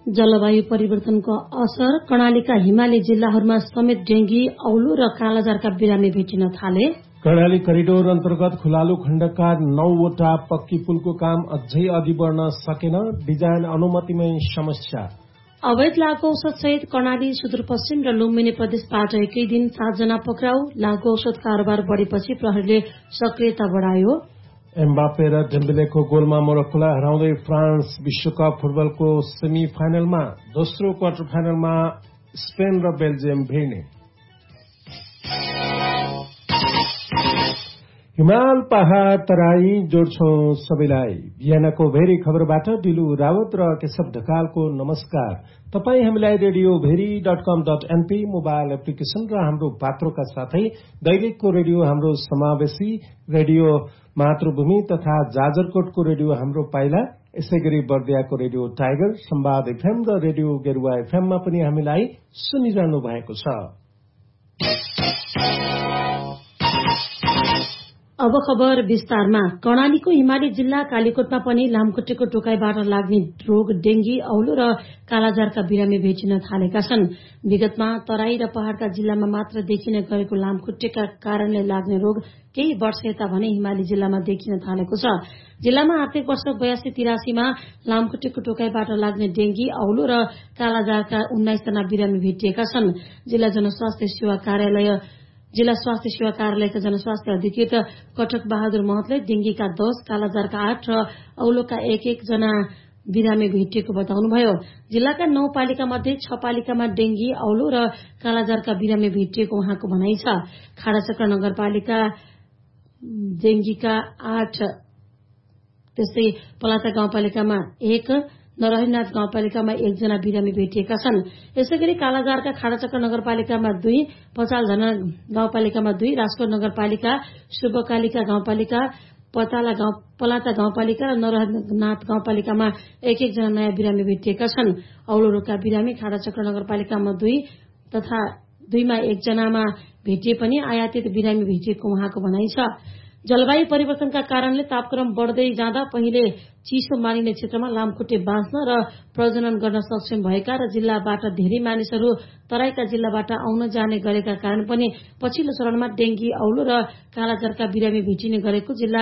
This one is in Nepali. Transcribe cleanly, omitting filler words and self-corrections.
जलवायु परिवर्तनको असर कर्णालीका हिमाली जिल्लाहरूमा समेत डेंगी, औलो र कालाजारका बिरामी भेटिन थाले। कर्णाली करिडोर अन्तर्गत खुलालु खण्डका 9वटा पक्की पुलको काम अझै अघि बढ्न सकेन, डिजाइन अनुमतिमै समस्या। अवैध लागू औषध सहित कर्णाली, सुदूरपश्चिम र लुम्बिनी प्रदेशबाट एकै दिन 7 जना पक्राउ। लागू औषध कारोबार बढेपछि प्रहरीले सक्रियता बढायो। एम्बापे र डेम्बेलेको गोलमा मोरक्कोलाई हराउँदै फ्रान्स विश्वकप फुटबलको सेमी फाइनलमा, दोस्रो क्वार्टर फाइनलमा स्पेन र बेल्जियम भिड्ने। हिमाल, पहाड़, तराई जोड्छौं सबैलाई। बिहानको भेरी खबरबाट दिलु रावत र केशव ढकालको नमस्कार। तपाई हामीलाई radioveri.com.np मोबाइल एप्लिकेशन र हाम्रो पात्रोका साथै दैनिकको रेडियो हाम्रो समावेशी, रेडियो मातृभूमि तथा जाजरकोटको रेडियो हाम्रो पाइला, यसैगरी बर्दियाको रेडियो टाइगर, संवाद एफएम र रेडियो गेरुवा एफएममा पनि हामीलाई सुनिरहनु भएको छ। अब खबर विस्तारमा। कर्णालीको हिमाली जिल्ला कालीकोटमा पनि लामखुट्टेको टोकाइबाट लाग्ने रोग डेंगी, औलो र कालाजारका बिरामी भेटिन थालेका छन्। विगतमा तराई र पहाड़का जिल्लामा मात्र देखिने गरेको लामखुट्टेका कारणले लाग्ने रोग केही वर्ष यता भने हिमाली जिल्लामा देखिन थालेको छ। जिल्लामा आर्थिक वर्ष 82-83 मा लामखुट्टेको टोकाइबाट लाग्ने डेंगी, औलो र कालाजारका 19 जना बिरामी भेटिएका छन्। जिल्ला स्वास्थ्य सेवा कार्यालयका जनस्वास्थ्य अधिकृत कटक बहादुर महतले डेंगीका 10, कालाजारका 8 र औलोका 1-1 जना बिरामी भेटिएको बताउनुभयो। जिल्लाका 9 पालिका मध्ये 6 पालिकामा डेंगी, औलो र कालाजारका बिरामी भेटिएको उहाँको भनाइ छ। खाडाचक्र नगरपालिका डेंगीका 8, त्यस्तै पलाता गाउँपालिकामा 1, नरहरिनाथ गाउँपालिकामा 1 जना बिरामी भेटिएका छन्। यसैगरी कालाजारका खाडाचक्र नगरपालिकामा 2, पचालधना गाउँपालिकामा 2, राजकोट नगरपालिका, शुभकालिका गाउँपालिका, पलाता गाउँपालिका र नरहरिनाथ गाउँपालिकामा 1-1 जना नयाँ बिरामी भेटिएका छन्। औलो रोगका बिरामी खाडाचक्र नगरपालिकामा 2 तथा 2 मा 1 जनामा भेटिए पनि आयातित बिरामी भेटिएको उहाँको भनाइ छ। जलवायु परिवर्तनका कारणले तापक्रम बढ्दै जाँदा पहिले चिसो मानिने क्षेत्रमा लामखुट्टे बाँच्न र प्रजनन गर्न सक्षम भएका र जिल्लाबाट धेरै मानिसहरू तराईका जिल्लाबाट आउन जाने गरेका कारण पनि पछिल्लो चरणमा डेंगी, औलो र कालाजारका बिरामी भेटिने गरेको जिल्ला